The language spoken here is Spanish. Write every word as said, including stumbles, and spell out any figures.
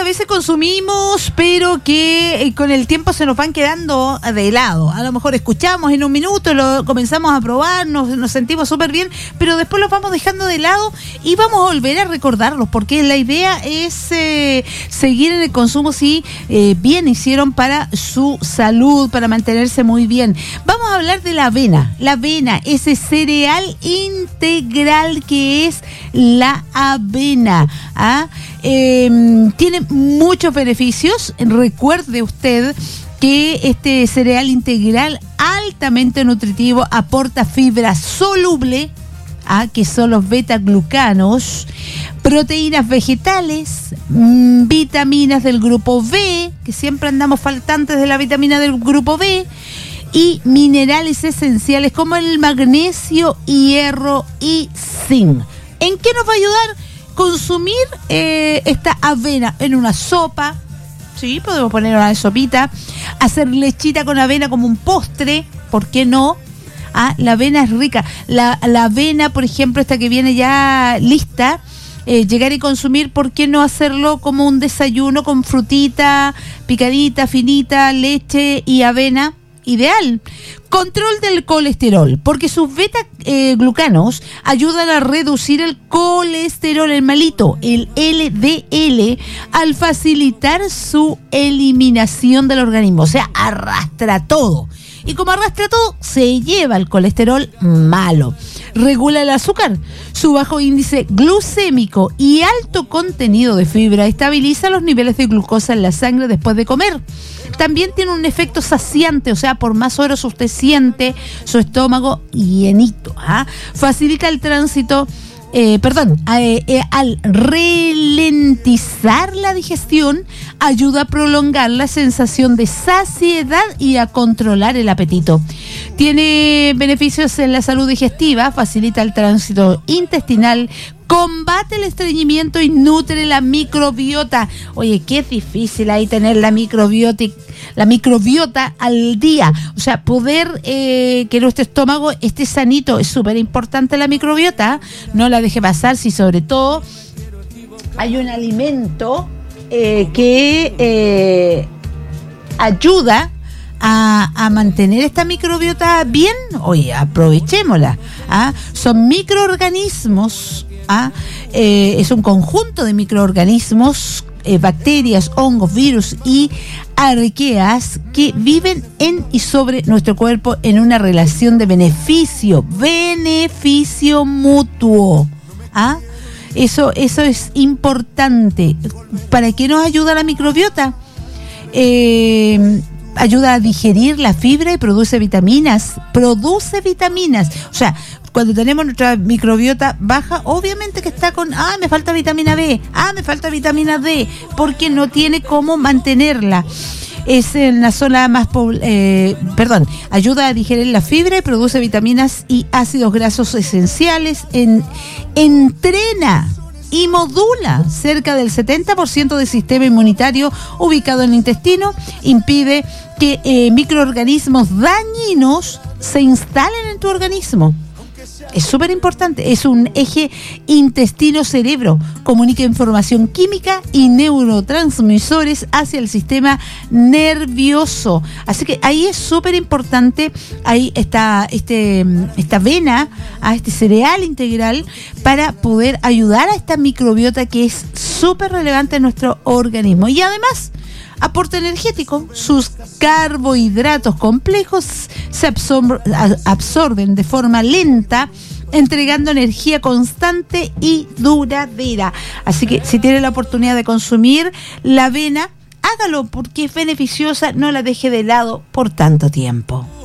veces consumimos, pero que eh, con el tiempo se nos van quedando de lado. A lo mejor escuchamos en un minuto, lo comenzamos a probar, nos, nos sentimos súper bien, pero después los vamos dejando de lado y vamos a volver a recordarlos, porque la idea es eh, seguir en el consumo si eh, bien hicieron para su salud, para mantenerse muy bien. Vamos a hablar de la avena. La avena, ese cereal integral que es la avena. ¿ah? Eh, tiene muchos beneficios. Recuerde usted que este cereal integral altamente nutritivo aporta fibra soluble, ¿ah? que son los betaglucanos, proteínas vegetales, mmm, vitaminas del grupo B, que siempre andamos faltantes de la vitamina del grupo B, y minerales esenciales como el magnesio, hierro y zinc. ¿En qué nos va a ayudar consumir eh, esta avena? En una sopa, sí, podemos poner una sopita, hacer lechita con avena como un postre, ¿por qué no? Ah, la avena es rica. La, la avena, por ejemplo, esta que viene ya lista, eh, llegar y consumir, ¿por qué no hacerlo como un desayuno con frutita, picadita, finita, leche y avena? Ideal. Control del colesterol, porque sus beta-glucanos eh, ayudan a reducir el colesterol, el malito, el L D L, al facilitar su eliminación del organismo. O sea, arrastra todo. Y como arrastra todo, se lleva el colesterol malo. Regula el azúcar. Su bajo índice glucémico y alto contenido de fibra estabiliza los niveles de glucosa en la sangre después de comer. También tiene un efecto saciante, o sea, por más horas usted siente su estómago llenito. ¿ah? Facilita el tránsito, eh, perdón, eh, eh, al ralentizar la digestión, ayuda a prolongar la sensación de saciedad y a controlar el apetito. Tiene beneficios en la salud digestiva, facilita el tránsito intestinal, combate el estreñimiento y nutre la microbiota. Oye, qué difícil ahí tener la microbiota, la microbiota al día. O sea, poder eh, que nuestro estómago esté sanito es súper importante la microbiota. No la deje pasar si sobre todo hay un alimento eh, que eh, ayuda A, a mantener esta microbiota bien. Oye, aprovechémosla. ¿ah? Son microorganismos, ¿ah? eh, es un conjunto de microorganismos, eh, bacterias, hongos, virus y arqueas que viven en y sobre nuestro cuerpo en una relación de beneficio, beneficio mutuo. ¿ah? Eso, eso es importante. ¿Para qué nos ayuda la microbiota? Eh... Ayuda a digerir la fibra y produce vitaminas. Produce vitaminas. O sea, cuando tenemos nuestra microbiota baja, obviamente que está con, ah, me falta vitamina B, ah, me falta vitamina D, porque no tiene cómo mantenerla. Es en la zona más, eh, perdón, ayuda a digerir la fibra y produce vitaminas y ácidos grasos esenciales. En, entrena y modula cerca del setenta por ciento del sistema inmunitario ubicado en el intestino, impide que eh, microorganismos dañinos se instalen en tu organismo. Es súper importante, es un eje intestino-cerebro, comunica información química y neurotransmisores hacia el sistema nervioso. Así que ahí es súper importante, ahí está este, esta avena, a este cereal integral, para poder ayudar a esta microbiota que es súper relevante en nuestro organismo. Y además, aporte energético. Sus carbohidratos complejos se absor- absorben de forma lenta, entregando energía constante y duradera. Así que si tiene la oportunidad de consumir la avena, hágalo porque es beneficiosa, no la deje de lado por tanto tiempo.